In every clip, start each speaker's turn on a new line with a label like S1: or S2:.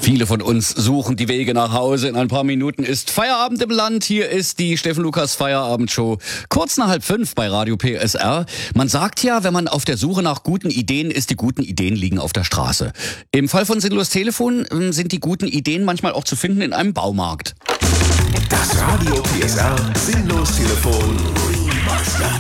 S1: Viele von uns suchen die Wege nach Hause. In ein paar Minuten ist Feierabend im Land. Hier ist die Steffen Lukas Feierabendshow. Kurz nach 4:30 bei Radio PSR. Man sagt ja, wenn man auf der Suche nach guten Ideen ist, die guten Ideen liegen auf der Straße. Im Fall von Sinnlos Telefon sind die guten Ideen manchmal auch zu finden in einem Baumarkt.
S2: Das Radio PSR Sinnlos Telefon Remastered.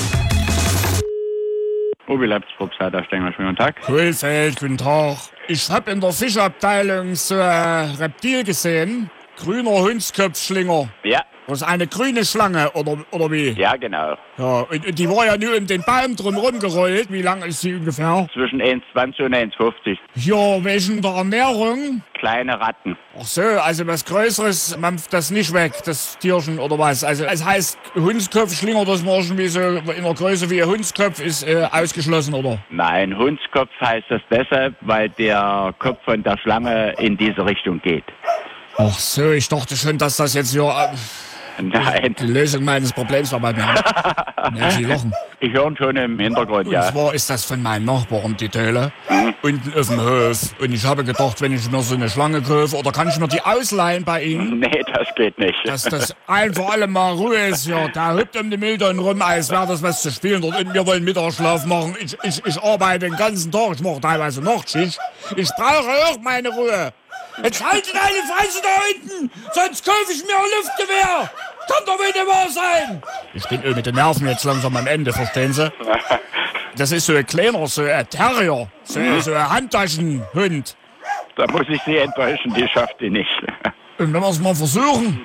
S3: Obi Leibsprobsleiter Stengel, schönen guten Tag.
S4: Grünfeld, guten Tag. Ich hab in der Fischabteilung so ein Reptil gesehen. Grüner Hundskopfschlinger.
S3: Ja,
S4: Das ist eine grüne Schlange, oder wie?
S3: ja genau.
S4: Ja, und die war ja nur um den Baum drumherum gerollt. Wie lang ist sie ungefähr?
S3: Zwischen 1,20 und 1,50.
S4: Ja, wegen der Ernährung.
S3: Kleine Ratten.
S4: Ach so, also was Größeres mampft das nicht weg, das Tierchen oder was? Also es heißt Hundskopfschlinger, das man irgendwie so in der Größe wie ein Hundskopf ist ausgeschlossen, oder?
S3: Nein, Hundskopf heißt das deshalb, weil der Kopf von der Schlange in diese Richtung geht.
S4: Ach so, ich dachte schon, dass das jetzt ja
S3: Nein,
S4: die Lösung meines Problems war bei mir. Ja, Sie lachen.
S3: ich höre schon im Hintergrund,
S4: Und
S3: ja.
S4: zwar ist das von meinem Nachbarn, die Töle, unten auf dem Hof. Und ich habe gedacht, wenn ich mir so eine Schlange kaufe, oder kann ich mir die ausleihen bei Ihnen?
S3: Nee, das geht nicht.
S4: Dass das ein für alle Mal Ruhe ist, ja. Da hüpft um die Mülltonnen rum, als wäre das was zu spielen. Dort unten, wir wollen Mittagsschlaf machen. Ich arbeite den ganzen Tag, ich mache teilweise Nachtschicht. Ich brauche auch meine Ruhe. Jetzt haltet eine Fresse da hinten, sonst kaufe ich mir ein Luftgewehr. Kann doch wohl nicht wahr sein. Ich bin mit den Nerven jetzt langsam am Ende, verstehen Sie? Das ist so ein kleiner, so ein Terrier, so ein Handtaschenhund.
S3: Da muss ich Sie enttäuschen, die schafft die nicht.
S4: Und wenn wir es mal versuchen,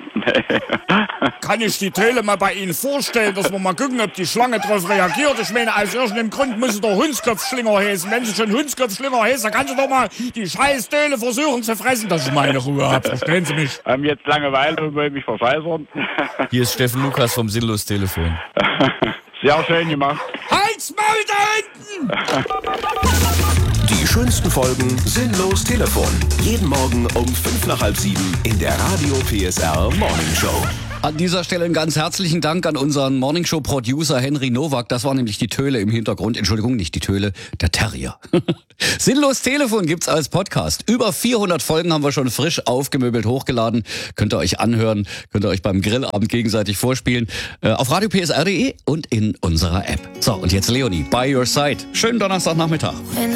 S4: kann ich die Töle mal bei Ihnen vorstellen, dass wir mal gucken, ob die Schlange darauf reagiert. Ich meine, aus irgendeinem Grund muss sie doch Hundskopfschlinger heißen. Wenn sie schon Hundskopfschlinger heißt, dann kann sie doch mal die scheiß Töle versuchen zu fressen, dass ich meine Ruhe habe. Verstehen Sie mich?
S3: Haben jetzt Langeweile und wollen mich verscheißern.
S1: Hier ist Steffen Lukas vom Sinnlos Telefon.
S3: Sehr schön gemacht.
S4: Halt's Maul da hinten!
S2: Die schönsten Folgen Sinnlos Telefon. Jeden Morgen um 6:55 in der Radio PSR Morning Show.
S1: An dieser Stelle einen ganz herzlichen Dank an unseren Morningshow-Producer Henry Nowak. Das war nämlich die Töle im Hintergrund. Entschuldigung, nicht die Töle, der Terrier. Sinnlos Telefon gibt's als Podcast. Über 400 Folgen haben wir schon frisch aufgemöbelt hochgeladen. Könnt ihr euch anhören, könnt ihr euch beim Grillabend gegenseitig vorspielen. Auf radiopsr.de und in unserer App. So, und jetzt Leonie, by your side. Schönen Donnerstagnachmittag.